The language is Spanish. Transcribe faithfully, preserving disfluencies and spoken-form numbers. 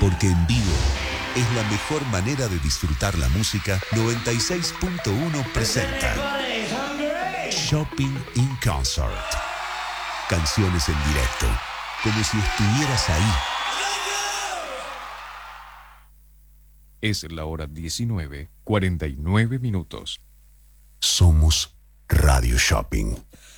Porque en vivo es la mejor manera de disfrutar la música. noventa y seis punto uno presenta Shopping in Concert. Canciones en directo, como si estuvieras ahí. Es la hora diecinueve, cuarenta y nueve minutos. Somos Radio Shopping.